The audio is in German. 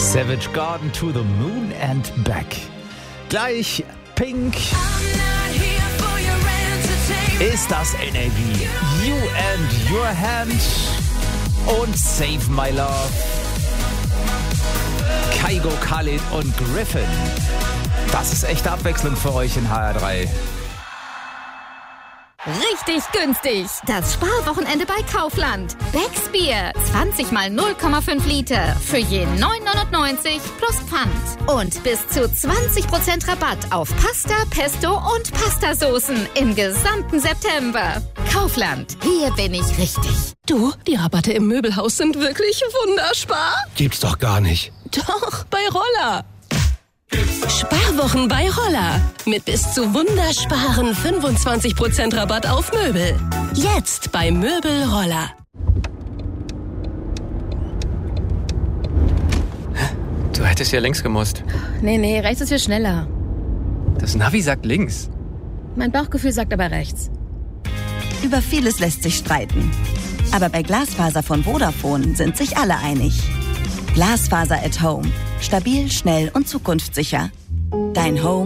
Savage Garden to the Moon and Back. Gleich Pink. Ist das Energie? You and Your Hand und Save My Love. Kygo, Khalid und Griffin. Das ist echte Abwechslung für euch in HR3. Richtig günstig. Das Sparwochenende bei Kaufland. Becks Bier. 20 mal 0,5 Liter. Für je 9,99 plus Pfand. Und bis zu 20% Rabatt auf Pasta, Pesto und Pastasoßen im gesamten September. Kaufland. Hier bin ich richtig. Du, die Rabatte im Möbelhaus sind wirklich wunderspar. Gibt's doch gar nicht. Doch, bei Roller. Sparwochen bei Roller. Mit bis zu wundersparen 25% Rabatt auf Möbel. Jetzt bei Möbel Roller. Du hättest ja links gemusst. Nee, rechts ist viel schneller. Das Navi sagt links. Mein Bauchgefühl sagt aber rechts. Über vieles lässt sich streiten. Aber bei Glasfaser von Vodafone sind sich alle einig. Glasfaser at Home. Stabil, schnell und zukunftssicher. Dein Home